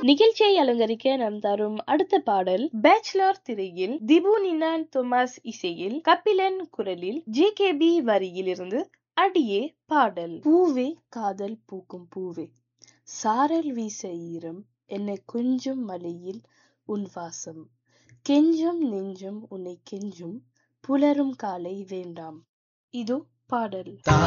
நிகழ்ச்சியை அலங்கரிக்க நாம் தரும் அடுத்த பாடல் பேச்சுலர் திரையில் திபு நினான் தொமாஸ் இசையில் கபிலன் குரலில் ஜேகேபி வரியில் இருந்து அடியே பாடல். பூவே காதல் பூக்கும் பூவே, சாரல் வீச ஈரம், என்னை கொஞ்சம் மலையில் உன் வாசம், கெஞ்சும் நெஞ்சும் உன்னை கெஞ்சும், புலரும் காலை வேண்டாம். இதோ பாடல்.